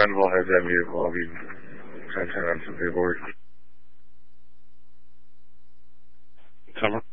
friend will have that vehicle. I'll be trying to turn on some paperwork. Summer?